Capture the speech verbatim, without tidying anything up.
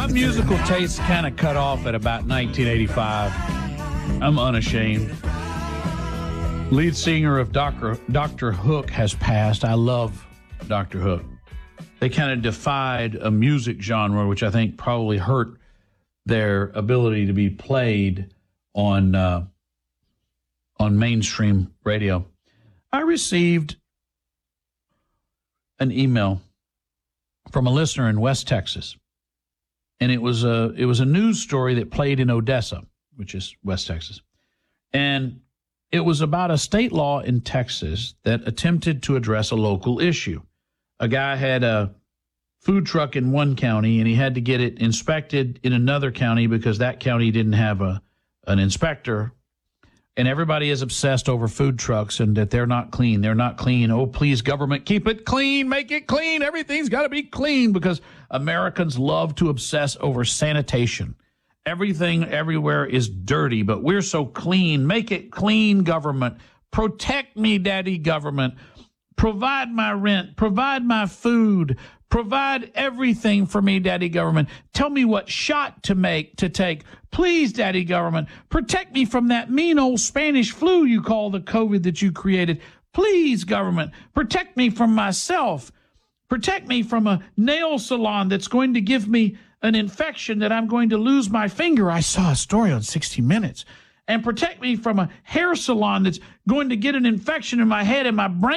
My musical taste kind of cut off at about nineteen eighty-five. I'm unashamed. Lead singer of Doctor Doctor Hook has passed. I love Doctor Hook. They kind of defied a music genre, which I think probably hurt their ability to be played on uh, on mainstream radio. I received an email from a listener in West Texas, and it was a it was a news story that played in Odessa, which is West Texas, and it was about a state law in Texas that attempted to address a local issue. A guy had a food truck in one county, and he had to get it inspected in another county because that county didn't have a an inspector. And everybody is obsessed over food trucks and that they're not clean. They're not clean. Oh, please, government, keep it clean. Make it clean. Everything's got to be clean because Americans love to obsess over sanitation. Everything everywhere is dirty, but we're so clean. Make it clean, government. Protect me, daddy government. Provide my rent. Provide my food. Provide everything for me, daddy government. Tell me what shot to make, to take. Please, daddy government, protect me from that mean old Spanish flu you call the COVID that you created. Please, government, protect me from myself. Protect me from a nail salon that's going to give me an infection that I'm going to lose my finger. I saw a story on sixty minutes. And protect me from a hair salon that's going to get an infection in my head and my brain.